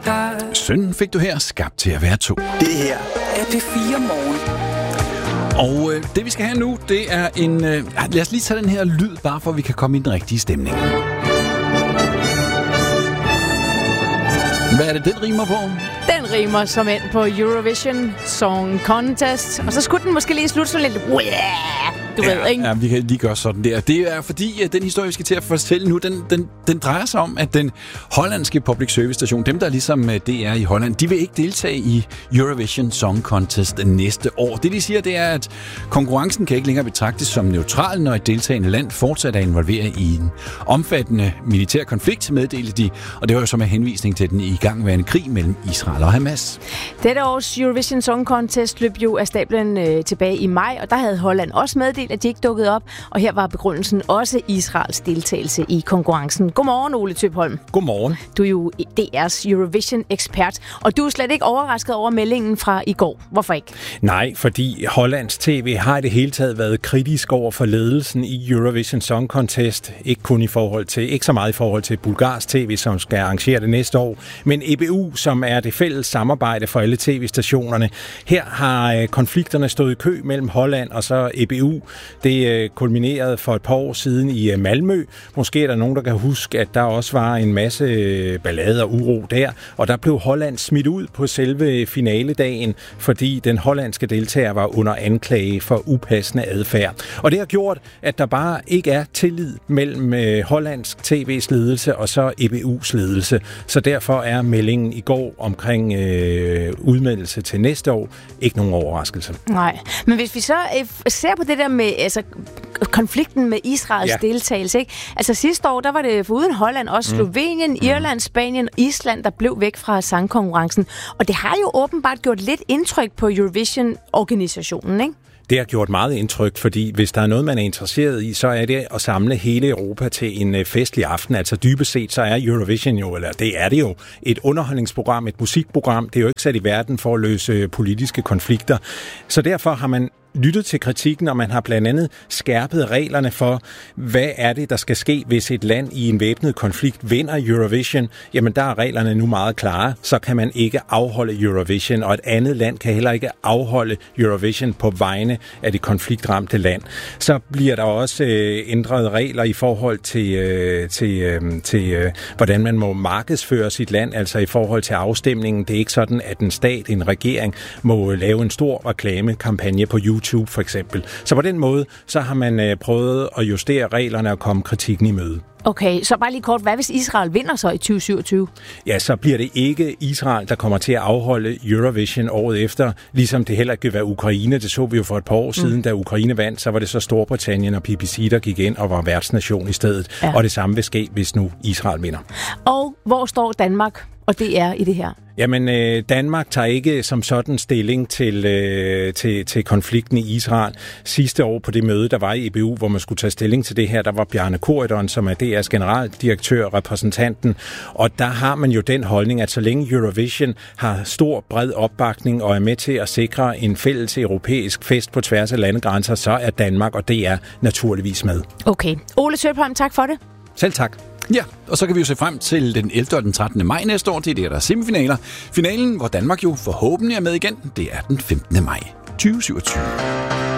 Sønnen fik du her, skabt til at være to. Det her er P4 Morgen. Og det vi skal have nu, det er en... lad os lige tage den her lyd, bare for at vi kan komme i den rigtige stemning. Hvad er det, den rimer på? Den rimer som ind på Eurovision Song Contest. Og så skulle den måske lige slutte sådan lidt... Du ved, ikke? Ja, vi kan lige gøre sådan der. Det er fordi, at den historie, vi skal til at fortælle nu, den drejer sig om, at den hollandske public service station, dem der ligesom DR i Holland, de vil ikke deltage i Eurovision Song Contest næste år. Det de siger, det er, at konkurrencen kan ikke længere betragtes som neutral, når et deltagende land fortsat er involveret i en omfattende militær konflikt, meddelte de. Og det var jo så med henvisning til den igangværende krig mellem Israel og Hamas. Dette års Eurovision Song Contest løb jo af stablen tilbage i maj, og der havde Holland også meddelt, at de ikke dukkede op, og her var begrundelsen også Israels deltagelse i konkurrencen. Godmorgen, Ole Tøpholm. Godmorgen. Du er jo DR's Eurovision-ekspert, og du er slet ikke overrasket over meldingen fra i går. Hvorfor ikke? Nej, fordi Hollands TV har i det hele taget været kritisk over for ledelsen i Eurovision Song Contest. Ikke så meget i forhold til Bulgars TV, som skal arrangere det næste år, men EBU, som er det fælles samarbejde for alle tv-stationerne. Her har konflikterne stået i kø mellem Holland og så EBU. Det kulminerede for et par år siden i Malmø. Måske er der nogen, der kan huske, at der også var en masse ballade og uro der, og der blev Holland smidt ud på selve finaledagen, fordi den hollandske deltager var under anklage for upassende adfærd. Og det har gjort, at der bare ikke er tillid mellem hollandsk TV's ledelse og så EBU's ledelse. Så derfor er meldingen i går omkring udmeldelse til næste år ikke nogen overraskelse. Nej, men hvis vi så ser på det der med konflikten med Israels deltagelse, ikke? Altså sidste år, der var det foruden Holland også Slovenien, Irland, Spanien og Island, der blev væk fra sangkonkurrencen. Og det har jo åbenbart gjort lidt indtryk på Eurovision-organisationen, ikke? Det har gjort meget indtryk, fordi hvis der er noget, man er interesseret i, så er det at samle hele Europa til en festlig aften. Altså dybest set, så er Eurovision jo, eller det er det jo, et underholdningsprogram, et musikprogram. Det er jo ikke sat i verden for at løse politiske konflikter. Så derfor har man lyttet til kritikken, og man har blandt andet skærpet reglerne for, hvad er det, der skal ske, hvis et land i en væbnet konflikt vinder Eurovision. Jamen, der er reglerne nu meget klare. Så kan man ikke afholde Eurovision, og et andet land kan heller ikke afholde Eurovision på vegne af det konfliktramte land. Så bliver der også ændret regler i forhold til hvordan man må markedsføre sit land, altså i forhold til afstemningen. Det er ikke sådan, at en stat, en regering, må lave en stor reklamekampagne på YouTube for eksempel. Så på den måde, så har man prøvet at justere reglerne og komme kritikken i møde. Okay, så bare lige kort. Hvad hvis Israel vinder så i 2027? Ja, så bliver det ikke Israel, der kommer til at afholde Eurovision året efter, ligesom det heller ikke vil være Ukraine. Det så vi jo for et par år siden, da Ukraine vandt, så var det så Storbritannien og BBC, der gik ind og var værtsnation i stedet. Ja. Og det samme vil ske, hvis nu Israel vinder. Og hvor står Danmark og DR i det her? Jamen, Danmark tager ikke som sådan stilling til konflikten i Israel. Sidste år på det møde, der var i EBU, hvor man skulle tage stilling til det her, der var Bjarne Corydon, som er DR's generaldirektør, repræsentanten. Og der har man jo den holdning, at så længe Eurovision har stor, bred opbakning og er med til at sikre en fælles europæisk fest på tværs af landegrænser, så er Danmark og DR naturligvis med. Okay. Ole Tøpholm, tak for det. Selv tak. Ja, og så kan vi jo se frem til den 11. og den 13. maj næste år. Det er det, der er semifinaler. Finalen, hvor Danmark jo forhåbentlig er med igen, det er den 15. maj 2027.